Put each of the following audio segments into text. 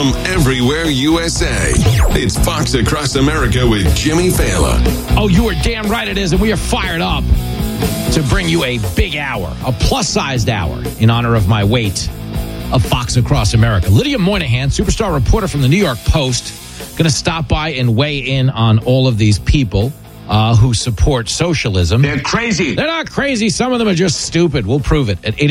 from everywhere USA. It's Fox Across America with Jimmy Fallon. Oh, you are damn right it is, and we are fired up to bring you a big hour, a plus-sized hour, in honor of my weight of Fox Across America. Lydia Moynihan, superstar reporter from the New York Post, going to stop by and weigh in on all of these people who support socialism. They're crazy. They're not crazy. Some of them are just stupid. We'll prove it at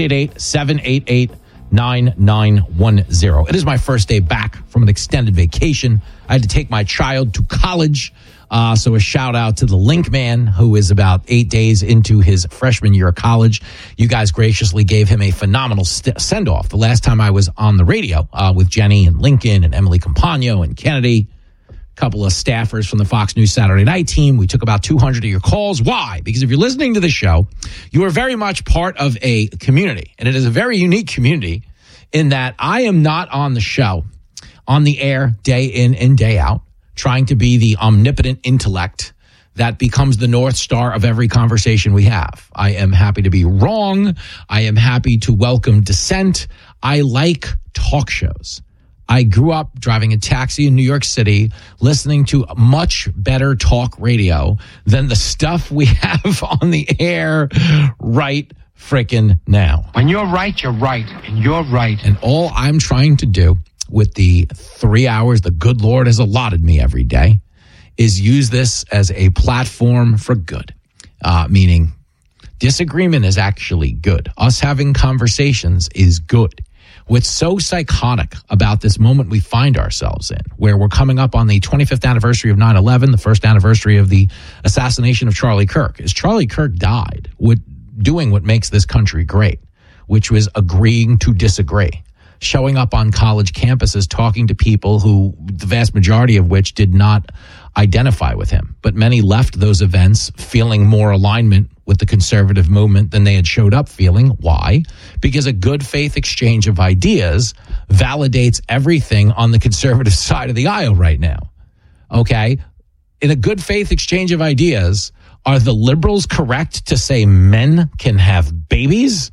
888-788-9910. It is my first day back from an extended vacation. I had to take my child to college. So a shout out to the Link Man, who is about 8 days into his freshman year of college. You guys graciously gave him a phenomenal send-off. The last time I was on the radio with Jenny and Lincoln and Emily Compagno and Kennedy, a couple of staffers from the Fox News Saturday Night team, we took about 200 of your calls. Why? Because if you're listening to the show, you are very much part of a community. And it is a very unique community in that I am not on the show, on the air, day in and day out, trying to be the omnipotent intellect that becomes the North Star of every conversation we have. I am happy to be wrong. I am happy to welcome dissent. I like talk shows. I grew up driving a taxi in New York City, listening to much better talk radio than the stuff we have on the air right frickin' now. When you're right, you're right. And you're right. And all I'm trying to do with the 3 hours the good Lord has allotted me every day is use this as a platform for good, meaning disagreement is actually good. Us having conversations is good. What's so psychotic about this moment we find ourselves in, where we're coming up on the 25th anniversary of 9/11, the first anniversary of the assassination of Charlie Kirk, is Charlie Kirk died doing what makes this country great, which was agreeing to disagree. Showing up on college campuses, talking to people who, the vast majority of which did not identify with him. But many left those events feeling more alignment with the conservative movement than they had showed up feeling. Why? Because a good faith exchange of ideas validates everything on the conservative side of the aisle right now. Okay? In a good faith exchange of ideas, are the liberals correct to say men can have babies?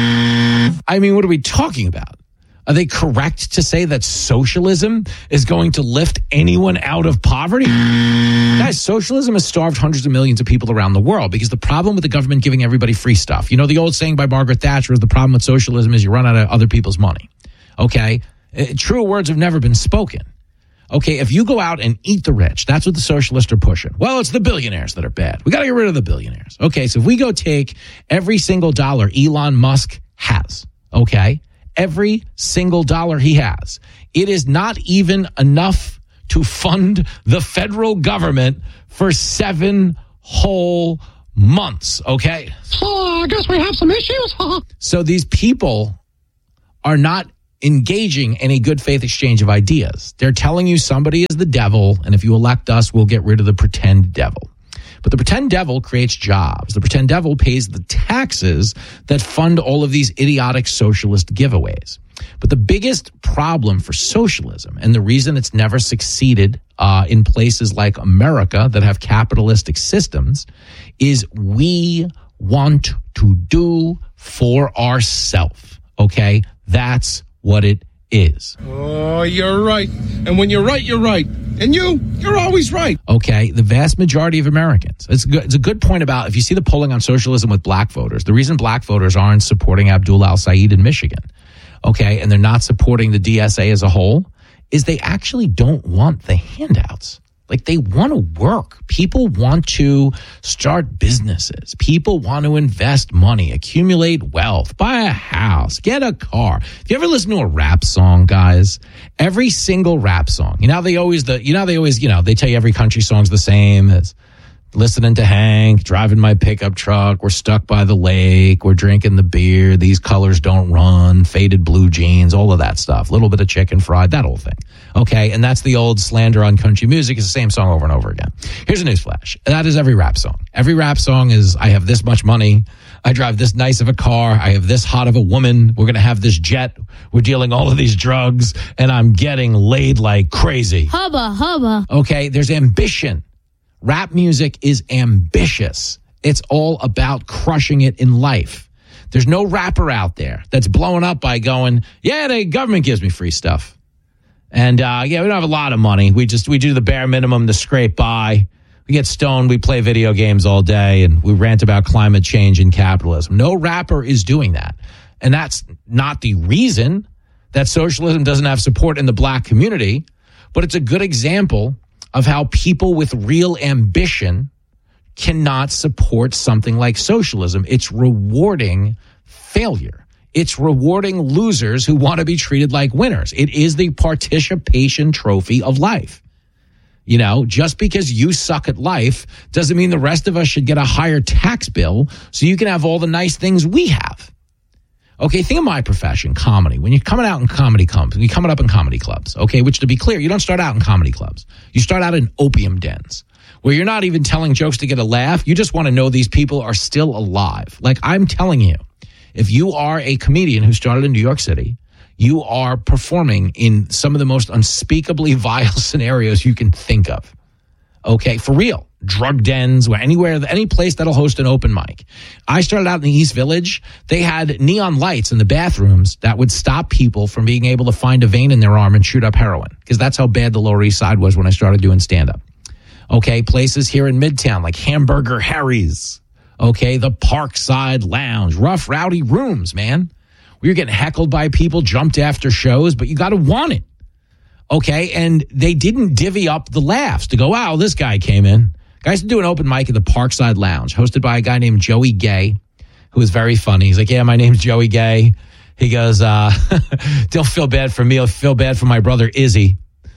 I mean, what are we talking about? Are they correct to say that socialism is going to lift anyone out of poverty? Guys, socialism has starved hundreds of millions of people around the world because the problem with the government giving everybody free stuff, you know, the old saying by Margaret Thatcher is the problem with socialism is you run out of other people's money. Okay? Truer words have never been spoken. Okay, if you go out and eat the rich, that's what the socialists are pushing. Well, it's the billionaires that are bad. We got to get rid of the billionaires. Okay, so if we go take every single dollar Elon Musk has, okay, every single dollar he has, it is not even enough to fund the federal government for 7 whole months, okay? I guess we have some issues. So these people are not engaging in a good faith exchange of ideas. They're telling you somebody is the devil, and if you elect us, we'll get rid of the pretend devil. But the pretend devil creates jobs. The pretend devil pays the taxes that fund all of these idiotic socialist giveaways. But the biggest problem for socialism, and the reason it's never succeeded in places like America that have capitalistic systems, is we want to do for ourselves. Okay? That's what it is. Oh, you're right. And when you're right, you're right. And you're always right. Okay, the vast majority of Americans. It's a good point about, if you see the polling on socialism with black voters, the reason black voters aren't supporting Abdul al-Said in Michigan, okay, and they're not supporting the DSA as a whole, is they actually don't want the handouts. Like, they want to work. People want to start businesses. People want to invest money, accumulate wealth, buy a house, get a car. If you ever listen to a rap song, guys, every single rap song, they tell you every country song's the same as listening to Hank, driving my pickup truck, we're stuck by the lake, we're drinking the beer, these colors don't run, faded blue jeans, all of that stuff, a little bit of chicken fried, that whole thing. Okay, and that's the old slander on country music. It's the same song over and over again. Here's a newsflash. That is every rap song. Every rap song is, I have this much money, I drive this nice of a car, I have this hot of a woman, we're going to have this jet, we're dealing all of these drugs, and I'm getting laid like crazy. Hubba, hubba. Okay, there's ambition. Rap music is ambitious. It's all about crushing it in life. There's no rapper out there that's blowing up by going, yeah, the government gives me free stuff. And we don't have a lot of money. We do the bare minimum to scrape by. We get stoned. We play video games all day, and we rant about climate change and capitalism. No rapper is doing that. And that's not the reason that socialism doesn't have support in the black community, but it's a good example of how people with real ambition cannot support something like socialism. It's rewarding failure. It's rewarding losers who want to be treated like winners. It is the participation trophy of life. You know, just because you suck at life doesn't mean the rest of us should get a higher tax bill so you can have all the nice things we have. Okay, think of my profession, comedy. When you're coming out in comedy clubs, you're coming up in comedy clubs, okay, which to be clear, you don't start out in comedy clubs. You start out in opium dens where you're not even telling jokes to get a laugh. You just want to know these people are still alive. Like I'm telling you, if you are a comedian who started in New York City, you are performing in some of the most unspeakably vile scenarios you can think of. Okay, for real. Drug dens, any place that'll host an open mic. I started out in the East Village. They had neon lights in the bathrooms that would stop people from being able to find a vein in their arm and shoot up heroin, because that's how bad the Lower East Side was when I started doing stand-up. Okay, places here in Midtown like Hamburger Harry's. Okay, the Parkside Lounge. Rough, rowdy rooms, man. We were getting heckled by people, jumped after shows, but you got to want it. Okay, and they didn't divvy up the laughs to go, wow, this guy came in. Guys to do an open mic at the Parkside Lounge, hosted by a guy named Joey Gay, who was very funny. He's like, yeah, my name's Joey Gay. He goes, don't feel bad for me. I'll feel bad for my brother Izzy.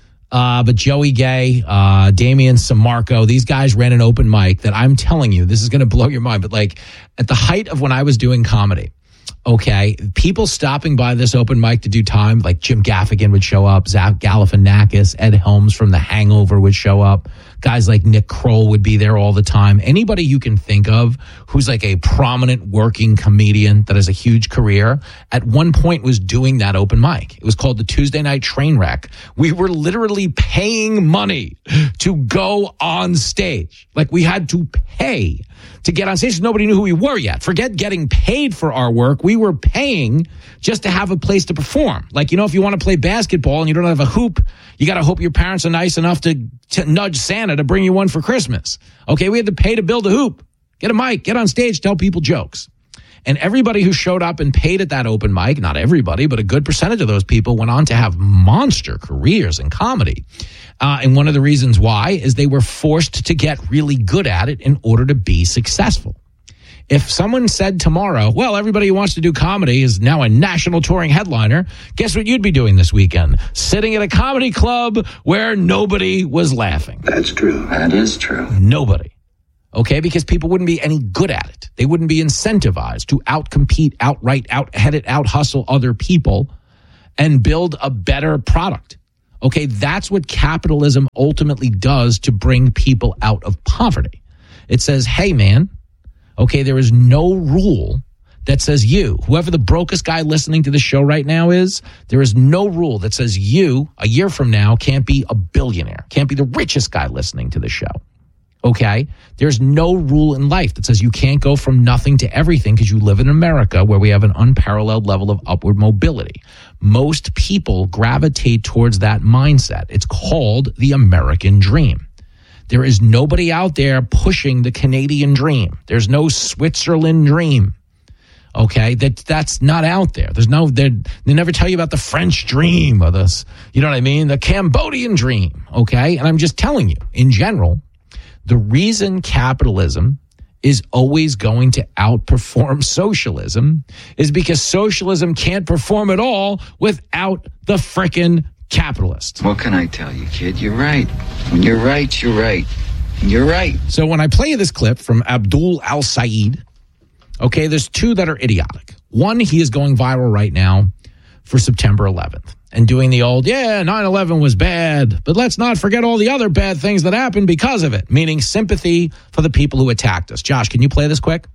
But Joey Gay, Damian Samarco, these guys ran an open mic that I'm telling you, this is going to blow your mind. But like at the height of when I was doing comedy, okay, people stopping by this open mic to do time, like Jim Gaffigan would show up, Zach Galifianakis, Ed Helms from The Hangover would show up. Guys like Nick Kroll would be there all the time. Anybody you can think of who's like a prominent working comedian that has a huge career, at one point was doing that open mic. It was called the Tuesday Night Trainwreck. We were literally paying money to go on stage. Like we had to pay to get on stage. Nobody knew who we were yet. Forget getting paid for our work. We were paying just to have a place to perform. Like, you know, if you want to play basketball and you don't have a hoop, you got to hope your parents are nice enough to nudge Santa to bring you one for Christmas. Okay, we had to pay to build a hoop. Get a mic, get on stage, tell people jokes. And everybody who showed up and paid at that open mic, not everybody, but a good percentage of those people went on to have monster careers in comedy. And one of the reasons why is they were forced to get really good at it in order to be successful. If someone said tomorrow, well, everybody who wants to do comedy is now a national touring headliner, guess what you'd be doing this weekend? Sitting at a comedy club where nobody was laughing. That's true. That is true. Nobody. Okay, because people wouldn't be any good at it. They wouldn't be incentivized to outcompete, outright, out-head it, out-hustle other people and build a better product. Okay, that's what capitalism ultimately does to bring people out of poverty. It says, hey, man, okay, there is no rule that says you, whoever the brokest guy listening to the show right now is, there is no rule that says you, a year from now, can't be a billionaire, can't be the richest guy listening to the show. Okay? There's no rule in life that says you can't go from nothing to everything because you live in America where we have an unparalleled level of upward mobility. Most people gravitate towards that mindset. It's called the American dream. There is nobody out there pushing the Canadian dream. There's no Switzerland dream. Okay, that's not out there. They never tell you about the French dream or this, you know what I mean? The Cambodian dream. Okay, and I'm just telling you, in general, the reason capitalism is always going to outperform socialism is because socialism can't perform at all without the frickin' capitalist. What can I tell you, kid? You're right. When you're right, you're right. You're right. So when I play this clip from Abdul Al-Said, okay, there's two that are idiotic. One, he is going viral right now for September 11th and doing the old, 9/11 was bad, but let's not forget all the other bad things that happened because of it, meaning sympathy for the people who attacked us. Josh, can you play this quick?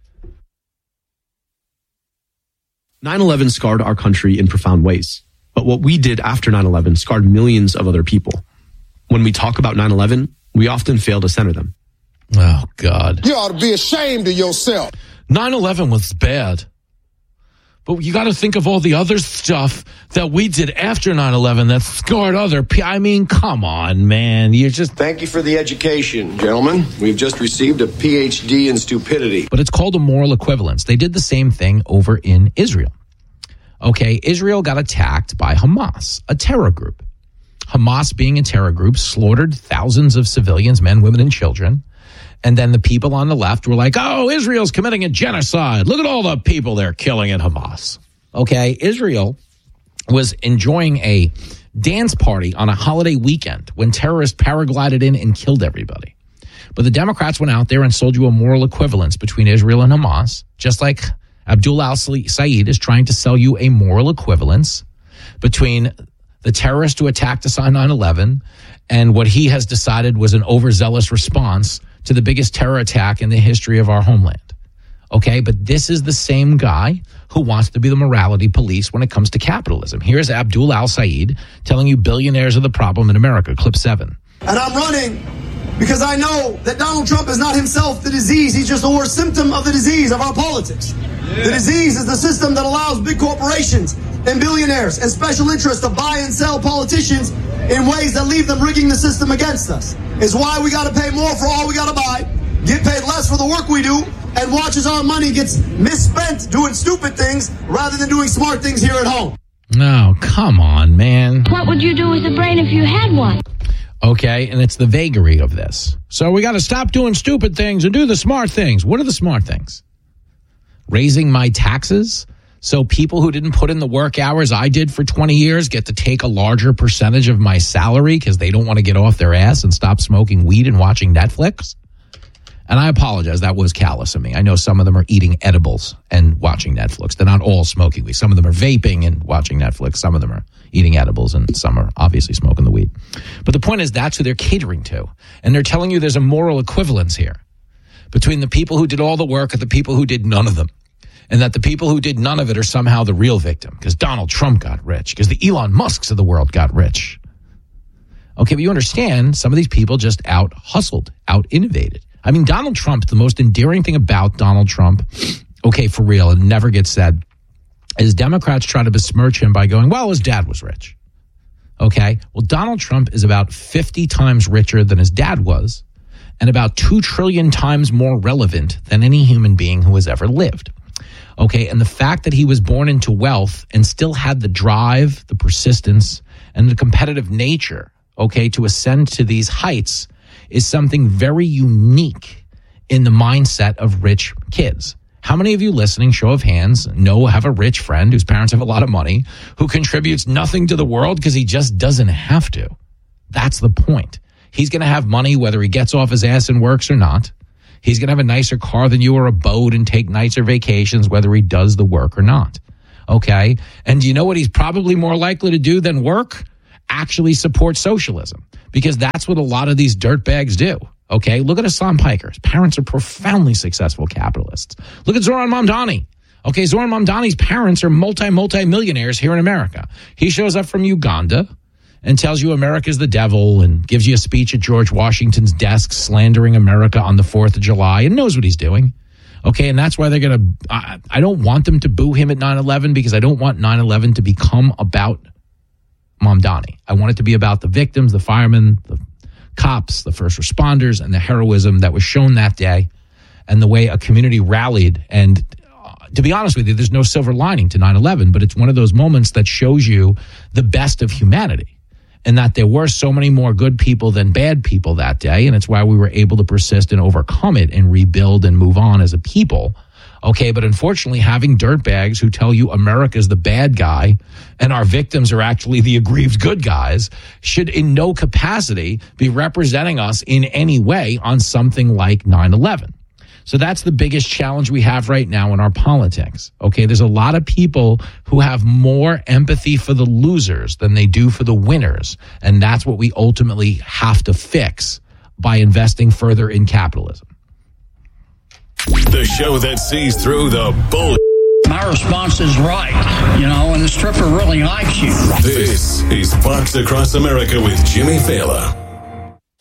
9/11 scarred our country in profound ways. But what we did after 9/11 scarred millions of other people. When we talk about 9/11, we often fail to center them. Oh, God. You ought to be ashamed of yourself. 9/11 was bad. But you got to think of all the other stuff that we did after 9/11 that scarred other people. I mean, come on, man. You're just... Thank you for the education, gentlemen. We've just received a PhD in stupidity. But it's called a moral equivalence. They did the same thing over in Israel. Okay, Israel got attacked by Hamas, a terror group. Hamas, being a terror group, slaughtered thousands of civilians, men, women, and children. And then the people on the left were like, oh, Israel's committing a genocide. Look at all the people they're killing at Hamas. Okay, Israel was enjoying a dance party on a holiday weekend when terrorists paraglided in and killed everybody. But the Democrats went out there and sold you a moral equivalence between Israel and Hamas, just like Abdul al-Said is trying to sell you a moral equivalence between the terrorists who attacked us on 9/11 and what he has decided was an overzealous response to the biggest terror attack in the history of our homeland. Okay, but this is the same guy who wants to be the morality police when it comes to capitalism. Here's Abdul al-Said telling you billionaires are the problem in America. Clip 7. And I'm running because I know that Donald Trump is not himself the disease. He's just a worse symptom of the disease of our politics. Yeah. The disease is the system that allows big corporations and billionaires and special interests to buy and sell politicians in ways that leave them rigging the system against us. It's why we got to pay more for all we got to buy, get paid less for the work we do, and watch as our money gets misspent doing stupid things rather than doing smart things here at home. No, come on, man. What would you do with a brain if you had one? Okay, and it's the vagary of this. So we got to stop doing stupid things and do the smart things. What are the smart things? Raising my taxes so people who didn't put in the work hours I did for 20 years get to take a larger percentage of my salary because they don't want to get off their ass and stop smoking weed and watching Netflix? And I apologize, that was callous of me. I know some of them are eating edibles and watching Netflix. They're not all smoking weed. Some of them are vaping and watching Netflix. Some of them are eating edibles, and some are obviously smoking the weed. But the point is, that's who they're catering to. And they're telling you there's a moral equivalence here between the people who did all the work and the people who did none of them. And that the people who did none of it are somehow the real victim because Donald Trump got rich, because the Elon Musks of the world got rich. Okay, but you understand, some of these people just out-hustled, out-innovated. I mean, Donald Trump, the most endearing thing about Donald Trump, okay, for real, it never gets said, is Democrats try to besmirch him by going, well, his dad was rich. Okay, well, Donald Trump is about 50 times richer than his dad was and about 2 trillion times more relevant than any human being who has ever lived. Okay, and the fact that he was born into wealth and still had the drive, the persistence, and the competitive nature, okay, to ascend to these heights is something very unique in the mindset of rich kids. How many of you listening, show of hands, have a rich friend whose parents have a lot of money, who contributes nothing to the world because he just doesn't have to? That's the point. He's going to have money whether he gets off his ass and works or not. He's going to have a nicer car than you or a boat and take nicer vacations whether he does the work or not. Okay? And do you know what he's probably more likely to do than work? Actually support socialism. Because that's what a lot of these dirtbags do. Okay? Look at Hassan Piker. His parents are profoundly successful capitalists. Look at Zoran Mamdani. Okay, Zoran Mamdani's parents are multi-millionaires here in America. He shows up from Uganda and tells you America's the devil and gives you a speech at George Washington's desk slandering America on the 4th of July and knows what he's doing. Okay, and that's why they're going to... I don't want them to boo him at 9/11 because I don't want 9/11 to become about Mamdani. I want it to be about the victims, the firemen, the cops, the first responders, and the heroism that was shown that day and the way a community rallied. And to be honest with you, there's no silver lining to 9/11, but it's one of those moments that shows you the best of humanity. And that there were so many more good people than bad people that day. And it's why we were able to persist and overcome it and rebuild and move on as a people. Okay, but unfortunately, having dirtbags who tell you America's the bad guy and our victims are actually the aggrieved good guys should in no capacity be representing us in any way on something like 9/11. So that's the biggest challenge we have right now in our politics. Okay, there's a lot of people who have more empathy for the losers than they do for the winners. And that's what we ultimately have to fix by investing further in capitalism. The show that sees through the bull. My response is right, and the stripper really likes you. This is Fox Across America with Jimmy Fallon.